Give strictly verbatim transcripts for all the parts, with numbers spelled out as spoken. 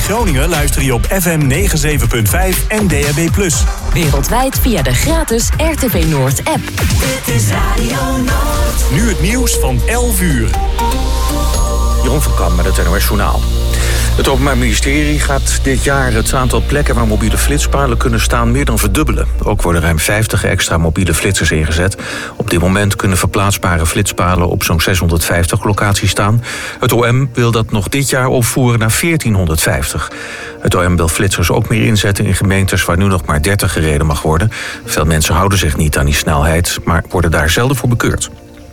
Groningen luister je op F M negenenzeventig punt vijf en D A B plus. Wereldwijd via de gratis R T V Noord app. Dit is Radio Noord. Nu het nieuws van elf uur. Jeroen van Kam met het N O S Journaal. Het Openbaar Ministerie gaat dit jaar het aantal plekken waar mobiele flitspalen kunnen staan meer dan verdubbelen. Ook worden ruim vijftig extra mobiele flitsers ingezet. Op dit moment kunnen verplaatsbare flitspalen op zo'n zeshonderdvijftig locaties staan. Het O M wil dat nog dit jaar opvoeren naar veertienhonderdvijftig. Het O M wil flitsers ook meer inzetten in gemeentes waar nu nog maar dertig gereden mag worden. Veel mensen houden zich niet aan die snelheid, maar worden daar zelden voor bekeurd.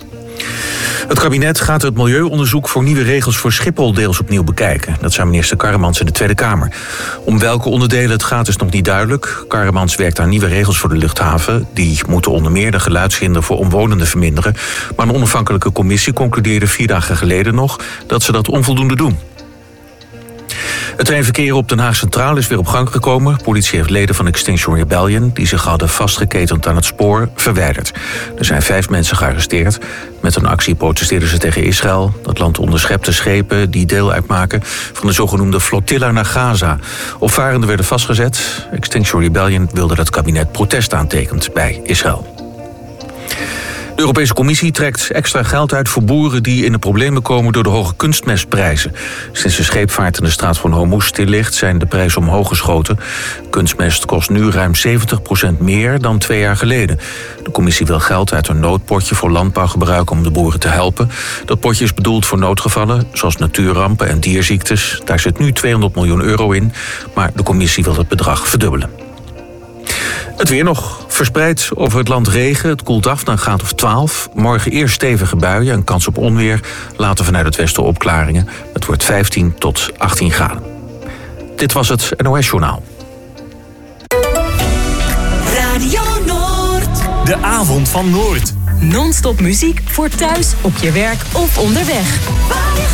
Het kabinet gaat het milieuonderzoek voor nieuwe regels voor Schiphol deels opnieuw bekijken. Dat zei minister Karremans in de Tweede Kamer. Om welke onderdelen het gaat is nog niet duidelijk. Karremans werkt aan nieuwe regels voor de luchthaven. Die moeten onder meer de geluidshinder voor omwonenden verminderen. Maar een onafhankelijke commissie concludeerde vier dagen geleden nog dat ze dat onvoldoende doen. Het treinverkeer op Den Haag Centraal is weer op gang gekomen. Politie heeft leden van Extinction Rebellion, die zich hadden vastgeketend aan het spoor, verwijderd. Er zijn vijf mensen gearresteerd. Met een actie protesteerden ze tegen Israël. Dat land onderschept de schepen die deel uitmaken van de zogenoemde flotilla naar Gaza. Opvarenden werden vastgezet. Extinction Rebellion wilde dat het kabinet protest aantekent bij Israël. De Europese Commissie trekt extra geld uit voor boeren die in de problemen komen door de hoge kunstmestprijzen. Sinds de scheepvaart in de straat van Hormuz stil ligt, zijn de prijzen omhoog geschoten. Kunstmest kost nu ruim zeventig procent meer dan twee jaar geleden. De Commissie wil geld uit een noodpotje voor landbouw gebruiken om de boeren te helpen. Dat potje is bedoeld voor noodgevallen, zoals natuurrampen en dierziektes. Daar zit nu tweehonderd miljoen euro in, maar de Commissie wil het bedrag verdubbelen. Het weer nog. Verspreid over het land regen. Het koelt af naar een graad of twaalf. Morgen eerst stevige buien en kans op onweer. Later vanuit het westen opklaringen. Het wordt vijftien tot achttien graden. Dit was het N O S Journaal. Radio Noord. De avond van Noord. Non-stop muziek voor thuis, op je werk of onderweg. Waar je